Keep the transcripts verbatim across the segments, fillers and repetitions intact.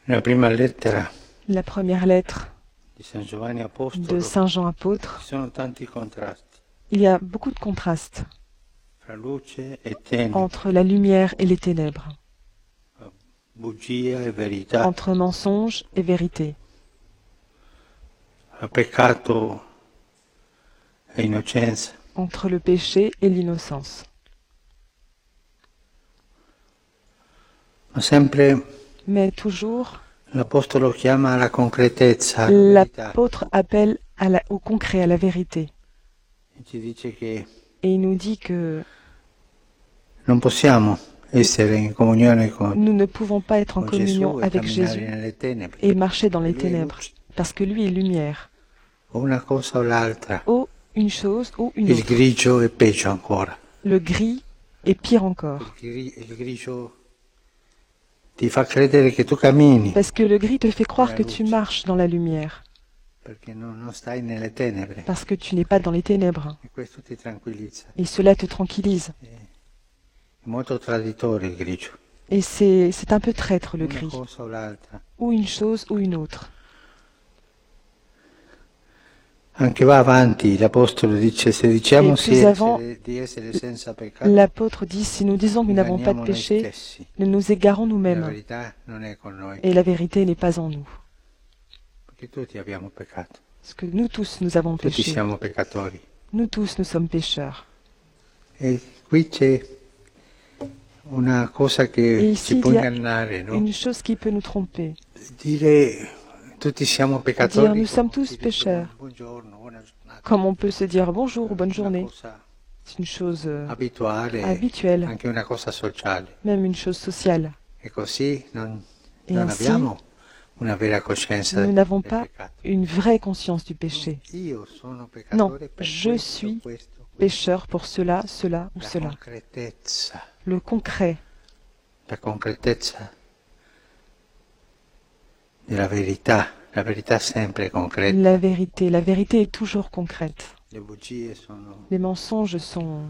La prima lettera La première lettre di San Giovanni de Apostolo, Saint Jean apôtre, ci sono tanti contrasti il y a beaucoup de contrastes fra luce e tenebre, entre la lumière et les ténèbres, bugia e verità, entre mensonge et vérité, fra peccato e innocenza. entre le péché et l'innocence. Ma sempre Mais toujours, l'Apostolo chiama alla concretezza, alla verità, l'apôtre appelle à la- au concret, à la vérité. e ci dice che Et il nous dit que non possiamo essere in comunione con, nous ne pouvons pas être en con communion Gesù e avec camminare Jésus nelle tenebre. et marcher dans les Lui è ténèbres, luce. parce que lui est lumière. O una cosa o l'altra. Ou une chose ou une Il autre. grigio è peggio ancora. Le gris est pire Il, encore, gri- il grigio ti fa credere che tu cammini, parce que le gris te fait croire que tu marches dans la lumière, perché non, non stai nelle tenebre. parce que tu n'es pas dans les ténèbres. E questo ti tranquillizza. Et cela te tranquillise. È molto traditore il grigio. Et c'est c'est un peu traître le Una gris, cosa o l'altra. ou une chose ou une autre. Anche va avanti, l'Apostolo dice, se diciamo E sì plus essere- avant, di essere senza peccato, L'apôtre dit, si nous disons que nous n'avons pas de inganniamo noi péché, stessi. nous nous égarons La nous-mêmes, verità non è con noi, et la vérité n'est pas en nous. perché tutti abbiamo peccato, Parce que nous tous, nous avons tutti péché. siamo peccatori. Nous tous, nous sommes pécheurs. E qui c'è una cosa E che ici, ci può il y a ingannare, no? Une chose qui peut nous tromper. Dire tutti siamo peccatori. Dire, nous sommes come tous si dice, pécheurs. buongiorno, buona giornata. Comme on peut se dire bonjour ou bonne Una journée. cosa C'est une chose euh, abituale, habituelle, anche una cosa sociale. même une chose sociale. E così non, Et non ainsi, abbiamo una vera coscienza nous del n'avons pas peccato. une vraie conscience du péché. Io sono Non, peccatore per je questo, suis questo, questo. Pécheur pour cela, cela ou La cela. concretezza, Le concret, la concretezza della verità, la verità sempre concreta. la vérité. La vérité est toujours concrète. Le bugie sono Les mensonges sont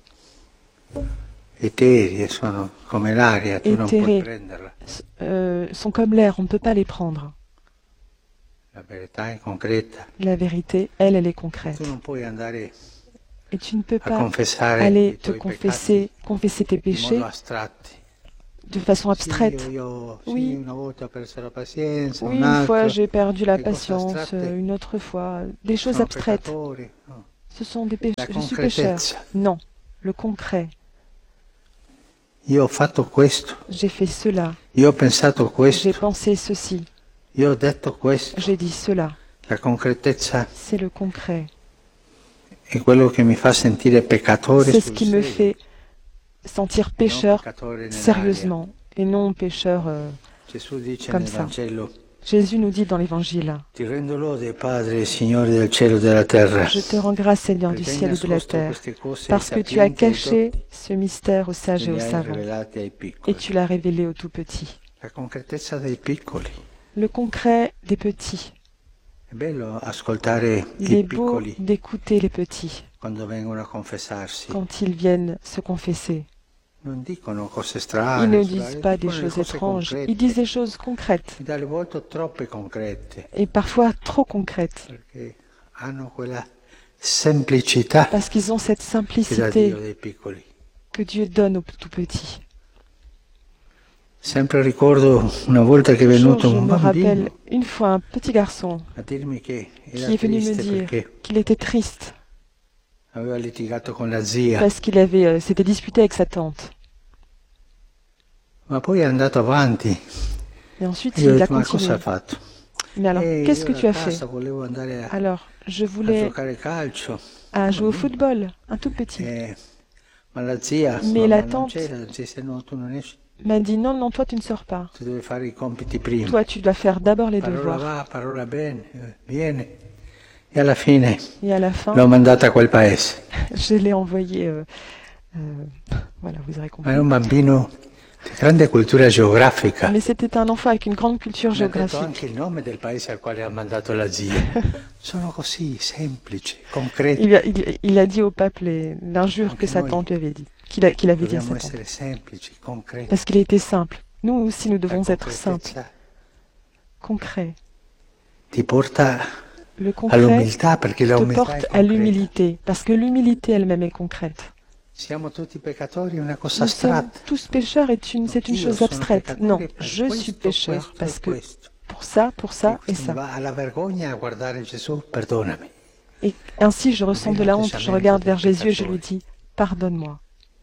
eterie, sono come l'aria, tu non puoi éthérés, prenderla. euh, sont comme l'air, on ne peut pas les prendre. La verità è concreta. La vérité, elle, elle est concrète. Tu non puoi andare Et tu ne peux a pas confessare aller i te tuoi confesser, confesser tes peccati in péchés modo astratto. de façon Sì, abstraite. io, io sì, Oui. una volta ho perso la pazienza, Oui, un une fois altro, j'ai perdu la Des cose patience, astratte. euh, une autre fois, des choses sono abstraites. peccatori. No. Ce sont des péchés. La Je suis pécheur. concretezza. Non, le concret. Io ho fatto questo, J'ai fait cela. io ho pensato J'ai questo, pensé ceci. io ho detto questo. J'ai dit cela. La concretezza C'est le concret. è quello che mi fa sentire peccatore C'est ce sul qui me serio, fait sentir e non pécheur peccatore nell'aria. sérieusement et non pécheur euh, Gesù dice comme nel ça. Vangelo, Jésus nous dit dans l'Évangile, ti rendo lode Padre, Signore del cielo e della terra, je te rends grâce Seigneur du perché hai ciel et de la nascosto terre, queste cose ai parce que tu as sapienti e ai caché dotti ce mystère aux e sages et li aux hai savants, rivelati ai et piccoli. tu l'as révélé aux tout petits. La concretezza dei piccoli. Le concret des petits. È bello ascoltare Il i est beau piccoli d'écouter les petits quando vengono a confessarsi. quand ils viennent se confesser. Non dicono cose Ils strane, ne strane, disent pas des dicono le choses cose étranges, concrete. ils disent des choses concrètes, E dalle volte troppe concrete, et parfois trop concrètes, perché hanno quella semplicità parce qu'ils ont cette che dà simplicité Dio dei piccoli. que Dieu donne aux tout petits. Sempre ricordo una volta che è Un jour, venuto je un me rappelle bambino une fois un petit garçon a dirmi che era qui est venu me triste dire perché qu'il était triste aveva litigato con la zia, parce qu'il avait euh, s'était disputé avec sa tante. ma poi è andato avanti. Et ensuite, E io ho il a detto, ma cosa continué. ha fatto? Mais alors, Eh, qu'est-ce io que da tu as fait? casa volevo andare a, Alors, je a voulais giocare calcio, à jouer au football, un tout petit. eh, ma la zia Mais non, la non tante c'era, disse no, tu non esci, m'a dit non, non, toi tu ne sors pas. tu devi fare i compiti prima. Toi, tu dois faire d'abord les Parola devoirs. va, parola bene, eh, viene. E alla fine Et à la fin, l'ho mandata a quel paese. je l'ai envoyé. euh, euh, voilà, vous aurez Ma compris. era un bambino di grande cultura geografica. Mais c'était un enfant avec une grande culture Mi ha detto géographique. anche il nome del paese al quale ha mandato la zia. Sono così semplici, concreti. Il a, il, il a dit au pape les- l'injure que sa tante lui avait dit, qu'il a- qu'il avait dit à Dobbiamo sa tante. essere semplici, concreti. Parce qu'il était simple. Nous aussi, nous La devons être simples. concretezza concret. ti porta Le concret all'umiltà, perché te l'umiltà porte è à concreta. l'humilité, parce que l'humilité elle-même est concrète. Siamo tutti peccatori, è una cosa Nous sommes astratta. tous pécheurs est une, c'est une Io chose sono abstraite. peccatore Non, per je questo, suis pécheur, questo parce e que questo. pour ça, pour E ça et quindi mi ça. va alla vergogna a guardare Gesù, perdonami. Et ainsi je ressens de la honte, je regarde vers Jésus et je lui dis, pardonne-moi.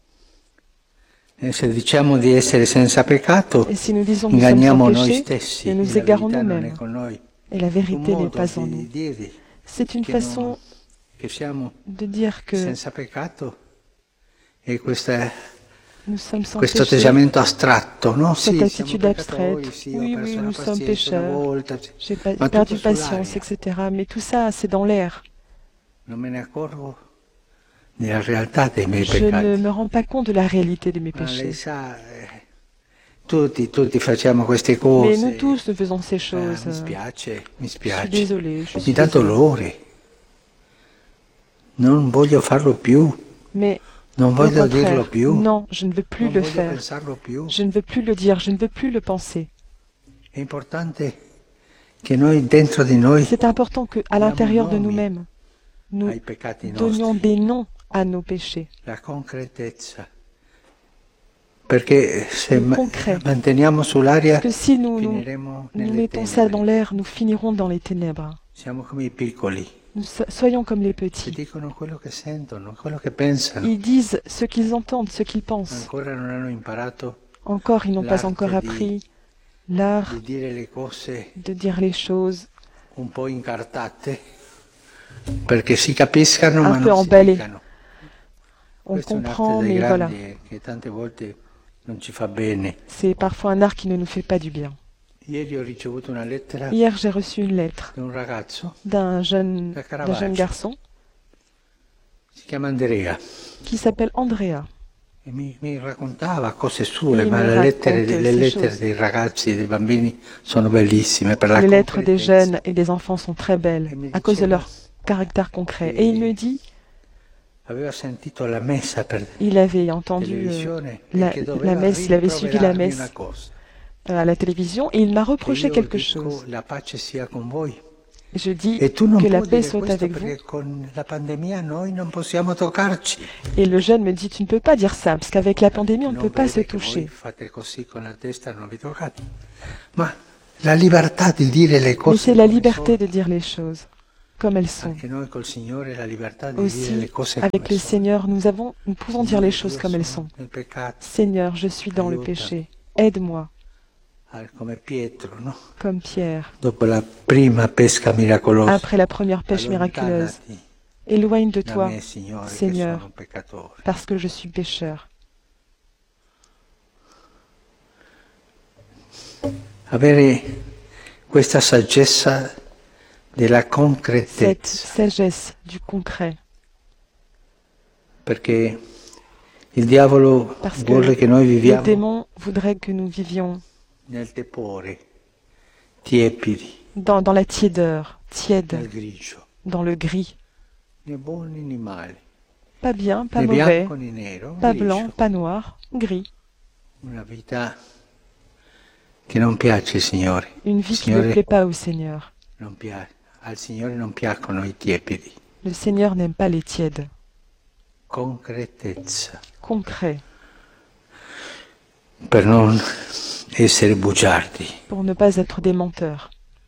E se diciamo di essere senza peccato, Et si nous disons que nous sommes inganniamo sans noi péché, stessi, nous e nous la égarons verità non è nous-mêmes. con noi. Et la Un vérité n'est modo pas en di nous. dire C'est une che, façon non, che siamo de dire que senza peccato e questa, nous sommes sans questo péché. atteggiamento astratto, no? Cette Sì, siamo attitude peccatori, abstraite. sì, ho Oui, perso oui, la nous sommes pazienza una pécheurs. volta, sì. J'ai pas- Ma perdu tutto patience, sull'aria. et cetera. Mais tout ça, c'est dans l'air. Non me ne accorgo della realtà dei miei Je ne peccati. me rends pas compte de la réalité de mes Ma lei péchés. sa, eh, tutti, tutti facciamo queste Mais cose. nous tous, nous faisons ces Ah, choses. mi Euh, spiace, mi Je suis spiace. désolée, je Mi suis dà désolée. dolore. Non voglio farlo più. Mais Non au voglio dirlo contraire, più. non, je ne veux plus Non le voglio faire. pensarlo più. Je ne veux plus le dire, je ne veux plus le penser. È importante che noi dentro di noi C'est important que, à l'intérieur de nous-mêmes, nous ai peccati donnions nostri des noms à nos péchés. la concretezza. Perché se Le ma- concret. manteniamo sull'aria Parce que si nous, nous, finiremo nous nelle mettons ça dans tenebre. l'air, nous finirons dans les ténèbres. Siamo come i piccoli Nous so- soyons comme les che petits. dicono quello che sentono, quello che pensano. Ils disent ce qu'ils entendent, ce qu'ils pensent. Ancora non hanno imparato Encore, ils n'ont pas L'arte encore di- appris l'art di dire le cose de dire les choses un po' incartate perché si capiscano Un ma peu non si emballé. dicano. On Questa è comprend, un'arte dei mais voilà. grandi eh, che tante volte non ci fa bene. C'est parfois un art qui ne nous fait pas du bien. Ieri ho ricevuto una lettera Hier, j'ai reçu une lettre da un ragazzo, d'un jeune, Da d'un Caravaggio. jeune garçon si chiama Andrea, qui s'appelle Andrea. e mi, mi raccontava cose sue, Il ma me le lettere, racconte le ces lettere choses. dei ragazzi e dei bambini sono bellissime per la Les lettres des concretezza. jeunes et des enfants sont très belles Et me à cause de diceva leur caractère concret. che Et il me dit, aveva sentito la messa per il avait entendu euh, televisione la, e che la doveva messe, il avait suivi la rimproverarmi messe una cosa. euh, à la télévision et il m'a Che reproché io quelque dico, chose. la pace sia con voi. Et je dis E tu non que la puoi paix dire soit questo avec vous. perché con la pandemia noi non possiamo toccarci. Et le jeune me dit, tu ne peux pas dire ça, parce qu'avec la pandémie, on ne Non peut pas se vede che voi toucher. fate così con la testa, non vi toccate. Ma la libertà di dire le Mais cose c'est la come liberté sono. de dire les choses comme elles sont. Anche noi col Signore la libertà di dire Aussi, le cose avec come le sono. Seigneur, nous avons, nous pouvons dire les choses Io comme elles sono sont. nel peccato, Seigneur, je suis dans le Aiutami. péché. Aide-moi, ah, come Pietro, no? comme Pierre. Dopo la prima pesca miracolosa. Après la première pêche miraculeuse, Allontanati éloigne de da toi, me, Signore, che Seigneur, sono un peccatore. parce que je suis pécheur. Avere questa saggezza della Cette concretezza, sagesse du concret. perché il diavolo Parce que vuole che noi le viviamo démon voudrait que nous vivions nel tepore, tiepidi, dans, dans la tiédeur, tiède, nel grigio, dans le gris. né buoni né mali, Pas bien, pas né mauvais, bianco né nero, pas grigio. blanc, pas noir, gris. Una vita che non piace, Signore. Une vie qui ne Signore, plaît pas au Seigneur. non piace. Al Signore non piacciono i tiepidi. Le Seigneur n'aime pas les tièdes. Concretezza, Concret, per non essere bugiardi. pour ne pas être des menteurs.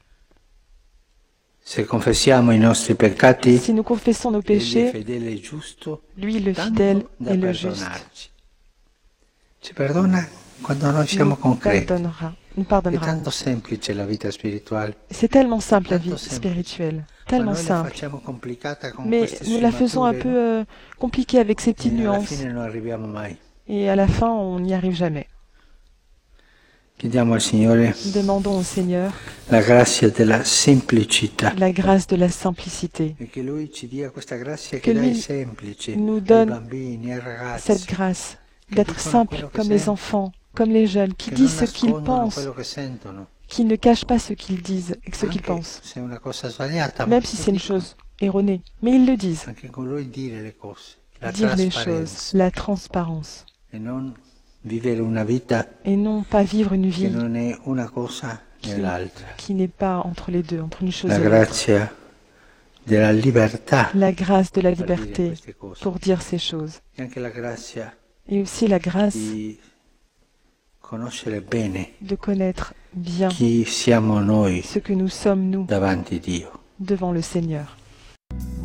Se confessiamo i nostri peccati, Si nous confessons nos Egli è péchés, fedele e giusto, lui, le tanto fidèle da et le juste, perdonarci. Ci perdona quando noi nous siamo concreti. pardonnera. Nous È pardonnera. tanto semplice la vita spirituale. C'est tellement simple la vie Tanto semplice. spirituelle, Ma tellement noi la simple. facciamo complicata con Mais queste nous la faisons un sfumature, peu no? euh, compliquée avec ces petites E alla nuances. fine non arriviamo mai. Et à la fin, on n'y arrive jamais. Chiediamo al Signore Nous demandons au Seigneur la grazia della semplicità la grâce de la simplicité. e che Lui ci dia questa grazia Che che dà ai Lui semplici, nous ai donne bambini, ai ragazzi, Cette grâce che d'être dicono simple quello che comme les sentono, enfants, comme les jeunes, qui che disent non ce qu'ils nascondono pensent, quello che sentono, qui ne cachent pas ce qu'ils disent et ce qu'ils anche pensent, se è una cosa sbagliata, ma même si lo c'est une dicono. chose erronée. Mais ils le disent. Anche con Lui dire le cose, la Dire les trasparenza, choses, la transparence, e non vivere una vita et non pas vivre une che vie non è una cosa qui, e l'altra. qui n'est pas entre les deux, entre une chose La et l'autre. grazia della libertà La grâce de la per dire liberté queste cose. pour dire ces choses. E anche la grazia Et aussi la grâce di conoscere bene de connaître bien chi siamo noi ce que nous sommes, nous, davanti a Dio. devant le Seigneur.